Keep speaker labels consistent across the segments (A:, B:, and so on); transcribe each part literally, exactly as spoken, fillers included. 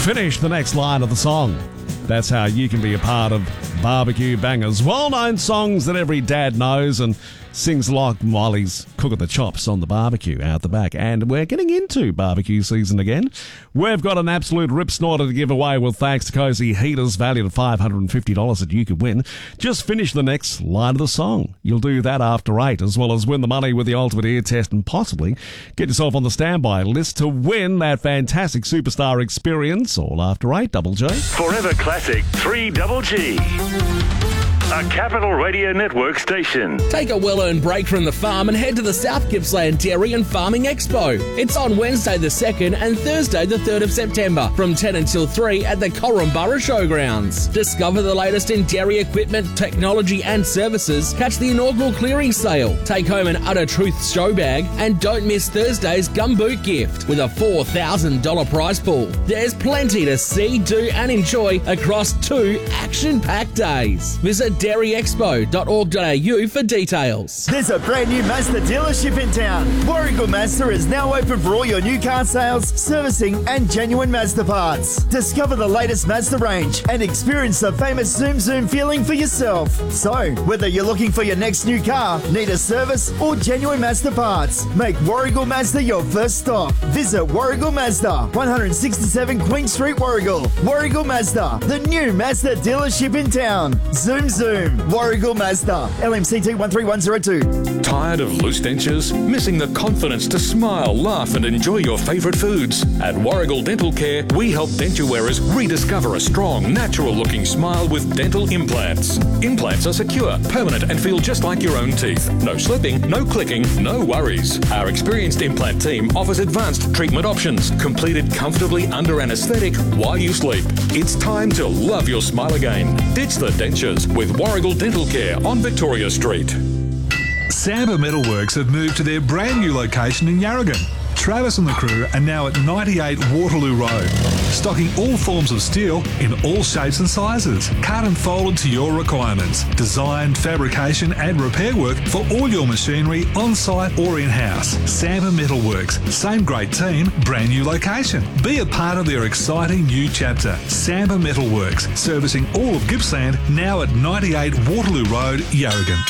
A: Finish the next line of the song. That's how you can be a part of Barbecue Bangers. Well-known songs that every dad knows and sings like while he's cooking the chops on the barbecue out the back. And we're getting into barbecue season again. We've got an absolute rip snorter to give away with thanks to Cozy Heaters, valued at five hundred fifty dollars that you could win. Just finish the next line of the song. You'll do that after eight, as well as win the money with the ultimate ear test and possibly get yourself on the standby list to win that fantastic superstar experience, all after eight, Double J.
B: Forever Classic three Double G. A Capital Radio Network station.
C: Take a well-earned break from the farm and head to the South Gippsland Dairy and Farming Expo. It's on Wednesday the second and Thursday the third of September from ten until three at the Corumburra Showgrounds. Discover the latest in dairy equipment, technology and services. Catch the inaugural clearing sale. Take home an Utter Truth show bag and don't miss Thursday's gumboot gift with a four thousand dollars prize pool. There's plenty to see, do and enjoy across two action-packed days. Visit dairy expo dot org dot a u for details.
D: There's a brand new Mazda dealership in town. Warragul Mazda is now open for all your new car sales, servicing and genuine Mazda parts. Discover the latest Mazda range and experience the famous Zoom Zoom feeling for yourself. So, whether you're looking for your next new car, need a service or genuine Mazda parts, make Warragul Mazda your first stop. Visit Warragul Mazda, one sixty-seven Queen Street, Warragul. Warragul Mazda, the new Mazda dealership in town. Zoom Zoom. Warragul Mazda, L M C T one three one zero two.
E: Tired of loose dentures? Missing the confidence to smile, laugh and enjoy your favourite foods? At Warragul Dental Care, we help denture wearers rediscover a strong, natural-looking smile with dental implants. Implants are secure, permanent and feel just like your own teeth. No slipping, no clicking, no worries. Our experienced implant team offers advanced treatment options, completed comfortably under anaesthetic while you sleep. It's time to love your smile again. Ditch the dentures with Warragul Dental Care on Victoria Street.
F: Samba Metalworks have moved to their brand new location in Yarragon. Travis and the crew are now at ninety-eight Waterloo Road, stocking all forms of steel in all shapes and sizes, cut and folded to your requirements. Design, fabrication and repair work for all your machinery on-site or in-house. Samba Metalworks, same great team, brand new location. Be a part of their exciting new chapter. Samba Metalworks, servicing all of Gippsland, now at ninety-eight Waterloo Road, Yarragon.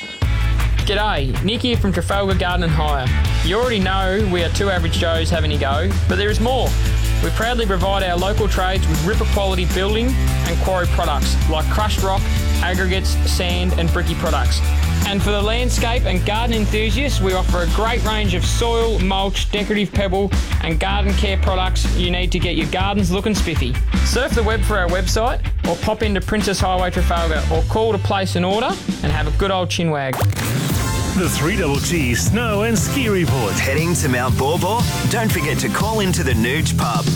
G: G'day, Nick here from Trafalgar Garden and Hire. You already know we are two average Joes having a go, but there is more. We proudly provide our local trades with ripper quality building and quarry products like crushed rock, aggregates, sand and bricky products. And for the landscape and garden enthusiasts, we offer a great range of soil, mulch, decorative pebble and garden care products you need to get your gardens looking spiffy. Surf the web for our website or pop into Princess Highway Trafalgar or call to place an order and have a good old chinwag.
B: The three Double G Snow and Ski Report.
H: Heading to Mount Baw? Don't forget to call into the Nooge Pub.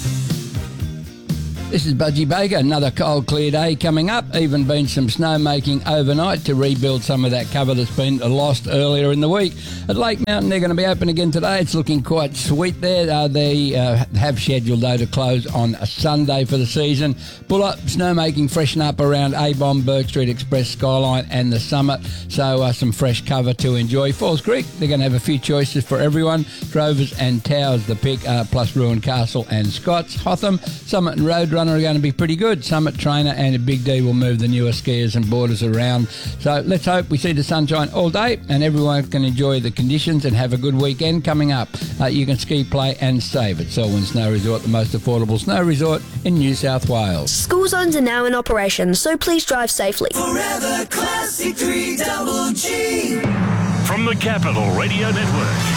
I: This is Budgie Baker. Another cold, clear day coming up. Even been some snow making overnight to rebuild some of that cover that's been lost earlier in the week. At Lake Mountain, they're going to be open again today. It's looking quite sweet there. Uh, they uh, have scheduled, though, to close on a Sunday for the season. Bullop, snow making freshen up around A-Bomb, Burke Street Express, Skyline and the Summit. So uh, some fresh cover to enjoy. Falls Creek, they're going to have a few choices for everyone. Drovers and Towers, the pick, uh, plus Ruin Castle and Scots. Hotham, Summit and Roadrunner are going to be pretty good. Summit, Trainer and a Big D will move the newer skiers and boarders around. So let's hope we see the sunshine all day and everyone can enjoy the conditions and have a good weekend coming up. Uh, you can ski, play and save at Selwyn Snow Resort, the most affordable snow resort in New South Wales.
J: School zones are now in operation, so please drive safely.
K: Forever Classic three Double G.
B: From the Capital Radio Network.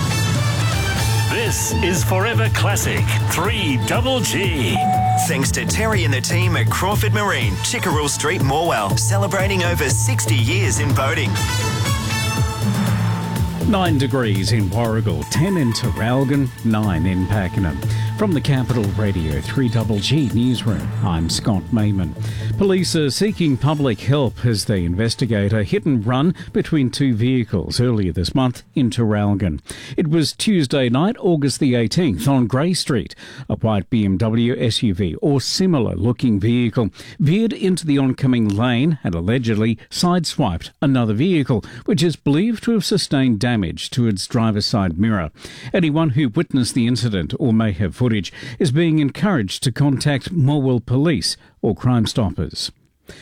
B: This is Forever Classic three Double G.
H: Thanks to Terry and the team at Crawford Marine, Chickerell Street, Morwell, celebrating over sixty years in boating.
L: Nine degrees in Warragul, ten in Terralgan, nine in Pakenham. From the Capital Radio three Double G Newsroom, I'm Scott Mayman. Police are seeking public help as they investigate a hit and run between two vehicles earlier this month in Terralgan. It was Tuesday night, August the eighteenth, on Grey Street. A white B M W S U V or similar looking vehicle veered into the oncoming lane and allegedly sideswiped another vehicle, which is believed to have sustained damage to its driver's side mirror. Anyone who witnessed the incident or may have footage footage is being encouraged to contact Morwell Police or Crime Stoppers.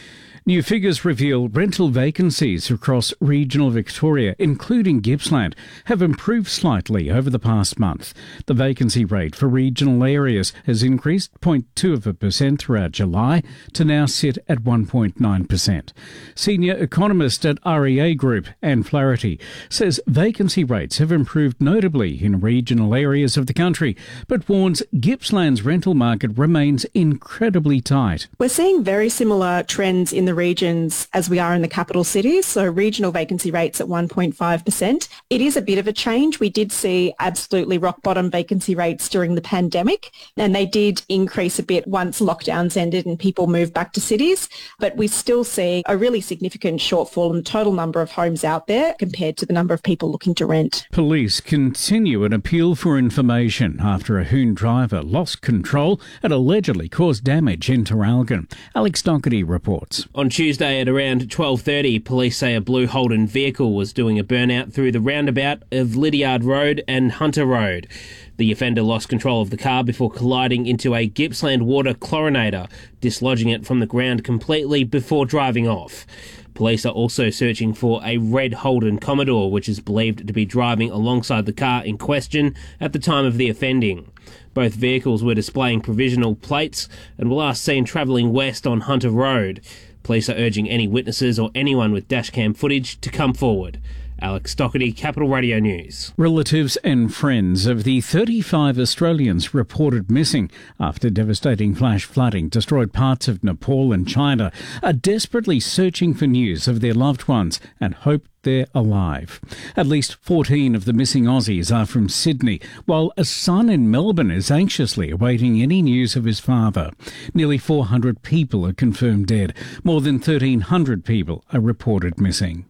L: New figures reveal rental vacancies across regional Victoria, including Gippsland, have improved slightly over the past month. The vacancy rate for regional areas has increased zero point two of a percent throughout July to now sit at one point nine percent. Senior economist at R E A Group, Anne Flaherty, says vacancy rates have improved notably in regional areas of the country, but warns Gippsland's rental market remains incredibly tight.
M: We're seeing very similar trends in the regions as we are in the capital cities, so regional vacancy rates at one point five percent. It is a bit of a change. We did see absolutely rock bottom vacancy rates during the pandemic, and they did increase a bit once lockdowns ended and people moved back to cities, but we still see a really significant shortfall in the total number of homes out there compared to the number of people looking to rent.
L: Police continue an appeal for information after a Hoon driver lost control and allegedly caused damage in Traralgon. Alex Doherty reports.
N: On Tuesday at around twelve thirty, police say a blue Holden vehicle was doing a burnout through the roundabout of Lydiard Road and Hunter Road. The offender lost control of the car before colliding into a Gippsland water chlorinator, dislodging it from the ground completely before driving off. Police are also searching for a red Holden Commodore, which is believed to be driving alongside the car in question at the time of the offending. Both vehicles were displaying provisional plates and were last seen travelling west on Hunter Road. Police are urging any witnesses or anyone with dashcam footage to come forward. Alex Doherty, Capital Radio News.
L: Relatives and friends of the thirty-five Australians reported missing after devastating flash flooding destroyed parts of Nepal and China are desperately searching for news of their loved ones and hope they're alive. At least fourteen of the missing Aussies are from Sydney, while a son in Melbourne is anxiously awaiting any news of his father. Nearly four hundred people are confirmed dead. More than thirteen hundred people are reported missing.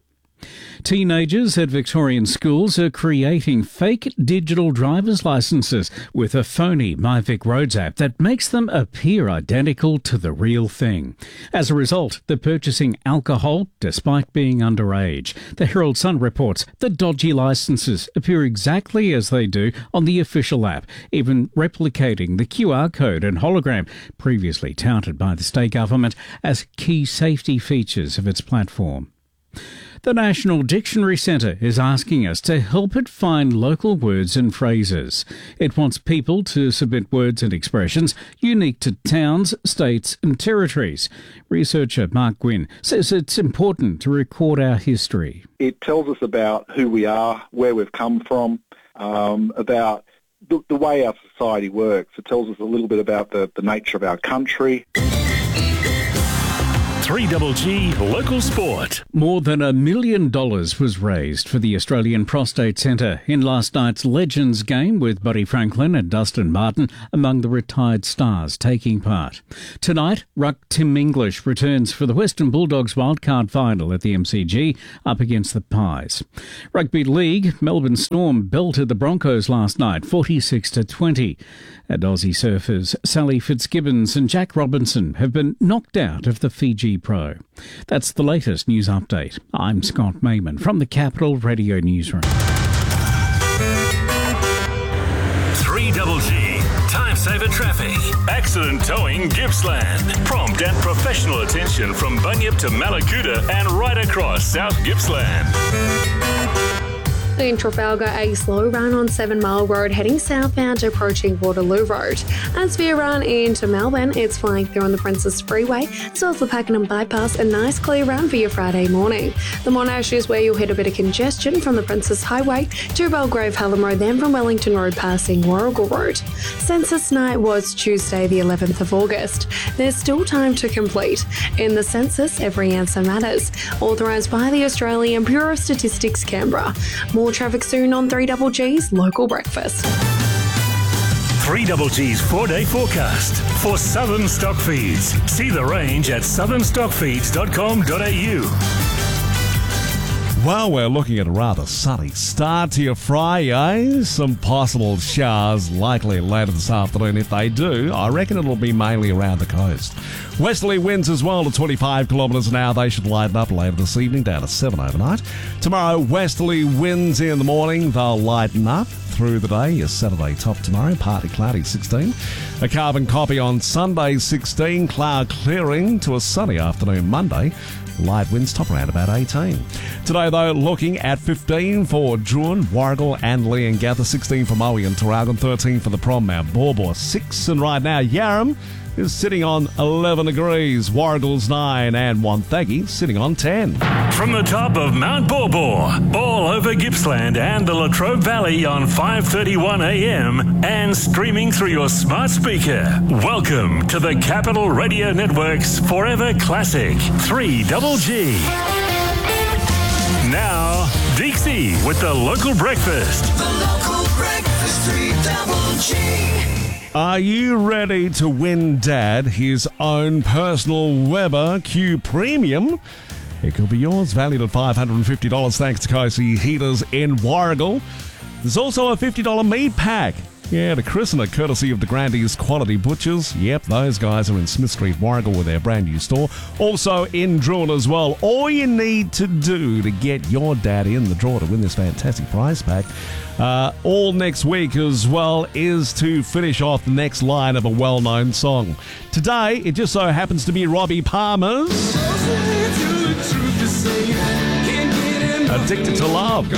L: Teenagers at Victorian schools are creating fake digital driver's licences with a phony MyVic Roads app that makes them appear identical to the real thing. As a result, they're purchasing alcohol despite being underage. The Herald Sun reports the dodgy licences appear exactly as they do on the official app, even replicating the Q R code and hologram previously touted by the state government as key safety features of its platform. The National Dictionary Centre is asking us to help it find local words and phrases. It wants people to submit words and expressions unique to towns, states and territories. Researcher Mark Gwynn says it's important to record our history.
O: It tells us about who we are, where we've come from, um, about the, the way our society works. It tells us a little bit about the, the nature of our country.
B: three G G Local Sport.
L: More than a million dollars was raised for the Australian Prostate Centre in last night's Legends game with Buddy Franklin and Dustin Martin among the retired stars taking part. Tonight, ruck Tim English returns for the Western Bulldogs wildcard final at the M C G up against the Pies. Rugby League, Melbourne Storm belted the Broncos last night forty-six to twenty. And Aussie surfers Sally Fitzgibbons and Jack Robinson have been knocked out of the Fiji Pro. That's the latest news update. I'm Scott Mayman from the Capital Radio Newsroom.
B: three G G Time Saver Traffic. Accident Towing Gippsland. Prompt and professional attention from Bunyip to Malakuta and right across South Gippsland.
P: In Trafalgar, a slow run on Seven Mile Road heading southbound approaching Waterloo Road. As we run into Melbourne, it's flying through on the Princess Freeway, south of Pakenham Bypass, a nice clear run for your Friday morning. The Monash is where you'll hit a bit of congestion from the Princess Highway to Belgrave Hallam Road, then from Wellington Road passing Warrigal Road. Census night was Tuesday the eleventh of August. There's still time to complete. In the census, every answer matters. Authorised by the Australian Bureau of Statistics, Canberra. More traffic soon on three G G's Local Breakfast.
B: three G G's four-day forecast for Southern Stock Feeds. See the range at southern stock feeds dot com dot a u.
A: Well, we're looking at a rather sunny start to your Friday. Some possible showers likely later this afternoon. If they do, I reckon it'll be mainly around the coast. Westerly winds as well to twenty-five kilometres an hour. They should lighten up later this evening, down to seven overnight. Tomorrow, westerly winds in the morning. They'll lighten up through the day. Your Saturday top tomorrow, partly cloudy, sixteen. A carbon copy on Sunday, sixteen. Cloud clearing to a sunny afternoon Monday. Light winds top around about eighteen. Today, though, looking at fifteen for Druin, Warragul and Leongatha, sixteen for Moe and Traralgon, thirteen for the Prom, Mount Borbor, six. And right now, Yarram is sitting on eleven degrees. Warragul's nine and Wonthaggi sitting on ten.
B: From the top of Mount Borbor, all over Gippsland and the Latrobe Valley on five thirty-one a m and streaming through your smart speaker. Welcome to the Capital Radio Network's Forever Classic three double G. Now, Dixie with the local breakfast.
K: The local breakfast, three double G.
A: Are you ready to win Dad his own personal Weber Q Premium? It could be yours, valued at five hundred fifty dollars thanks to Cosi Heaters in Warragul. There's also a fifty dollars meat pack. Yeah, to christen it, courtesy of the Grandy's Quality Butchers. Yep, those guys are in Smith Street, Warragul with their brand new store. Also in Druin as well. All you need to do to get your dad in the draw to win this fantastic prize pack, uh, all next week as well, is to finish off the next line of a well-known song. Today, it just so happens to be Robbie Palmer's Addicted to Love.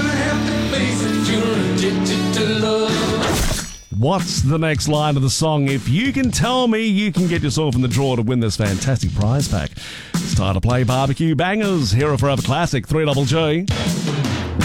A: What's the next line of the song? If you can tell me, you can get yourself in the draw to win this fantastic prize pack. It's time to play Barbecue Bangers. Here are Forever Classic, three double G.